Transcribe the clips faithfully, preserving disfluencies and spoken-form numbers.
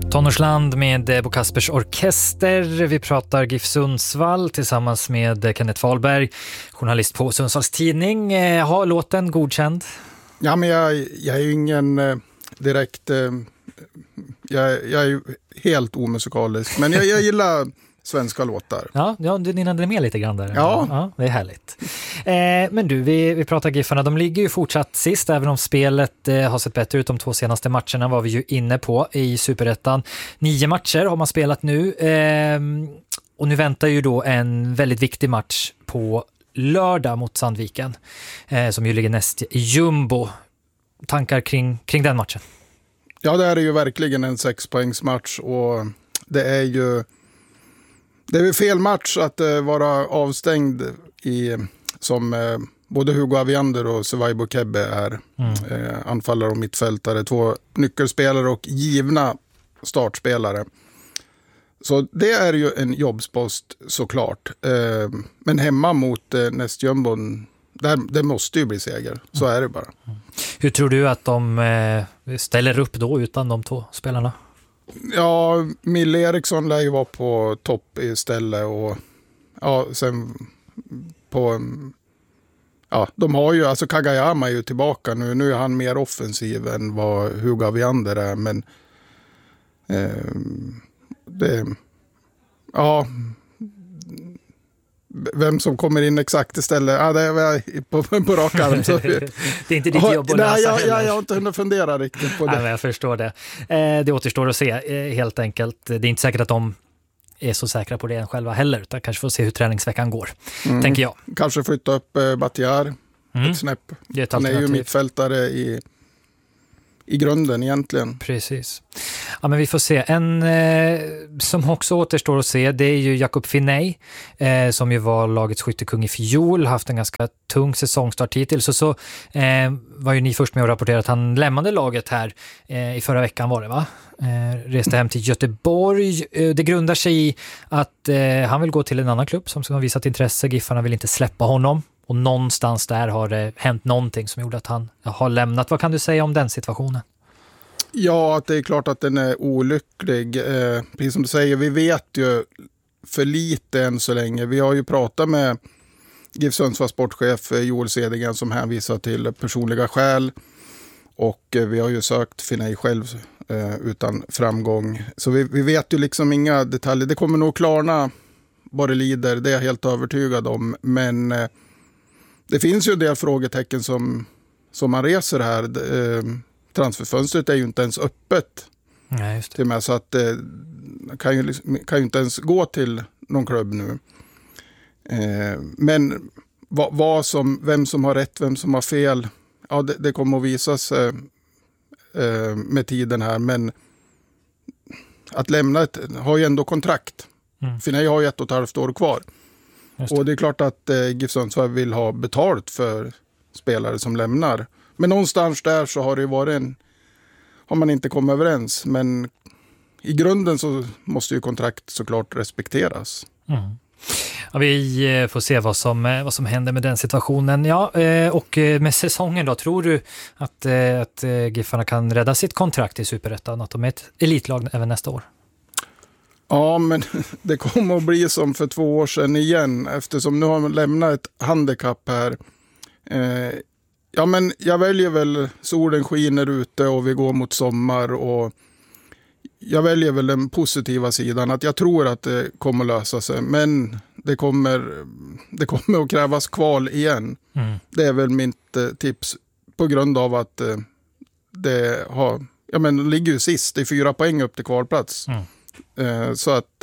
Tonårsland med Bo Kaspers Orkester. Vi pratar GIF Sundsvall tillsammans med Kenneth Fahlberg, journalist på Sundsvalls Tidning. Har låten godkänd? Ja, men jag, jag är ju ingen eh, direkt... Eh, jag, jag är ju helt omusikalisk, men jag, jag gillar svenska låtar. Ja, ja, du nynnade med lite grann där. Ja. ja det är härligt. Eh, men du, vi, vi pratar Giffarna. De ligger ju fortsatt sist, även om spelet eh, har sett bättre ut. De två senaste matcherna var vi ju inne på i Superettan. Nio matcher har man spelat nu. Eh, och nu väntar ju då en väldigt viktig match på lördag mot Sandviken. Eh, som ju ligger näst i jumbo. Tankar kring, kring den matchen? Ja, det är ju verkligen en sexpoängsmatch och det är ju det är ju fel match att uh, vara avstängd i, som uh, både Hugo Aviander och Sevaibo Kebbe är mm. uh, anfallare och mittfältare, två nyckelspelare och givna startspelare. Så det är ju en jobbspost såklart. Uh, men hemma mot uh, nästjumbon, där, det måste ju bli seger. Så är det bara. Mm. Hur tror du att de uh, ställer upp då utan de två spelarna? Ja, Mille Eriksson lär ju vara på topp istället och ja, sen på ja, de har ju, alltså Kagayama är ju tillbaka nu, nu är han mer offensiv än vad Hugo Aviander är, men eh, det ja vem som kommer in exakt istället, ja, det är på, på rak arm. Så, det är inte ditt jobb att nej, läsa jag, heller. jag, jag har inte hunnit fundera riktigt på det. Nej, men jag förstår det. Eh, det återstår att se, eh, helt enkelt. Det är inte säkert att de är så säkra på det än själva heller, utan kanske får se hur träningsveckan går, mm. tänker jag. Kanske flytta upp eh, Batiar mm. ett snäpp. Det är ett Han är ju mittfältare i i grunden egentligen. Precis. Ja, men vi får se. En eh, som också återstår att se, det är ju Jakob Finney eh, som ju var lagets skyttekung i fjol, haft en ganska tung säsongstart hittills. Så, så eh, var ju ni först med att rapportera att han lämnade laget här eh, i förra veckan var det va? Eh, reste hem till Göteborg. Eh, det grundar sig i att eh, han vill gå till en annan klubb som ska ha visat intresse. Giffarna vill inte släppa honom. Och någonstans där har det hänt någonting som gjorde att han har lämnat. Vad kan du säga om den situationen? Ja, att det är klart att den är olycklig. Eh, precis som du säger, vi vet ju för lite än så länge. Vi har ju pratat med GIF Sundsvalls sportchef Joel Cedergren som hänvisar till personliga skäl. Och eh, vi har ju sökt Finney själv eh, utan framgång. Så vi, vi vet ju liksom inga detaljer. Det kommer nog klarna vad det lider, det är jag helt övertygad om. Men eh, det finns ju en del frågetecken som, som man reser här. Eh, transferfönstret är ju inte ens öppet. Nej, just det. Till mig, så att det eh, kan, ju, kan ju inte ens gå till någon klubb nu. Eh, men vad, vad som, vem som har rätt, vem som har fel, ja, det, det kommer att visas eh, eh, med tiden här. Men att lämna ett, har ju ändå kontrakt. Mm. För jag har ju ett och ett halvt år kvar. Det. Och det är klart att eh, GIF Sundsvall vill ha betalt för spelare som lämnar. Men någonstans där så har det varit en, har man inte kommit överens. Men i grunden så måste ju kontrakt såklart respekteras. Mm. Ja, vi får se vad som, vad som händer med den situationen. Ja, och med säsongen då, tror du att, att Giffarna kan rädda sitt kontrakt i Superettan? Att de är ett elitlag även nästa år? Ja, men det kommer att bli som för två år sedan igen. Eftersom nu har man lämnat ett handikapp här. Eh, ja, men jag väljer väl solen skiner ute och vi går mot sommar. Och jag väljer väl den positiva sidan. Att jag tror att det kommer att lösa sig. Men det kommer, det kommer att krävas kval igen. Mm. Det är väl mitt eh, tips. På grund av att eh, det har, ja, men det ligger ju sist. Det är fyra poäng upp till kvalplats. Mm. Så att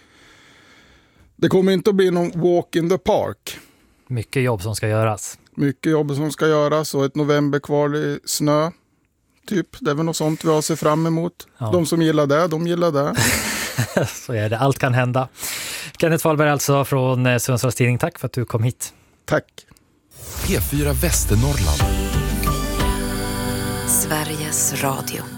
det kommer inte att bli någon walk in the park. Mycket jobb som ska göras. Mycket jobb som ska göras och ett november kvar i snö. Typ, det är väl något sånt vi har sett fram emot. Ja. De som gillar det, de gillar det. Så är det, allt kan hända. Kenneth Fahlberg alltså från Sundsvalls Tidning, tack för att du kom hit. Tack. P fyra Västernorrland. Sveriges Radio.